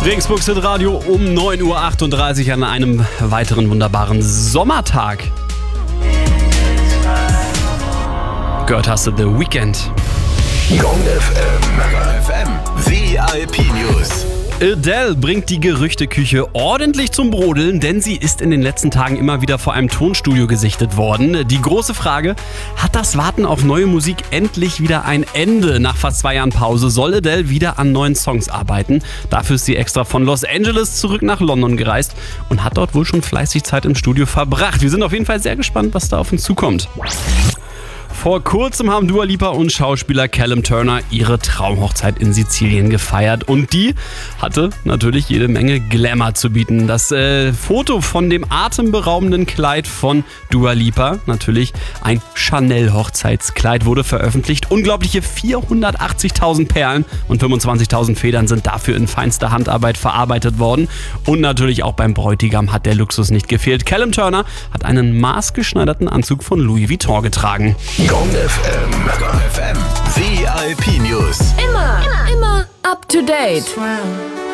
Regensburgs Hitradio um 9.38 Uhr an einem weiteren wunderbaren Sommertag. Gehört hast du The Weeknd. Gong FM VIP News. Adele bringt die Gerüchteküche ordentlich zum Brodeln, denn sie ist in den letzten Tagen immer wieder vor einem Tonstudio gesichtet worden. Die große Frage, hat das Warten auf neue Musik endlich wieder ein Ende? Nach fast 2 Jahren Pause soll Adele wieder an neuen Songs arbeiten. Dafür ist sie extra von Los Angeles zurück nach London gereist und hat dort wohl schon fleißig Zeit im Studio verbracht. Wir sind auf jeden Fall sehr gespannt, was da auf uns zukommt. Vor kurzem haben Dua Lipa und Schauspieler Callum Turner ihre Traumhochzeit in Sizilien gefeiert und die hatte natürlich jede Menge Glamour zu bieten. Das Foto von dem atemberaubenden Kleid von Dua Lipa, natürlich ein Chanel-Hochzeitskleid, wurde veröffentlicht. Unglaubliche 480.000 Perlen und 25.000 Federn sind dafür in feinster Handarbeit verarbeitet worden. Und natürlich auch beim Bräutigam hat der Luxus nicht gefehlt. Callum Turner hat einen maßgeschneiderten Anzug von Louis Vuitton getragen. Gong FM VIP News. Immer up to date.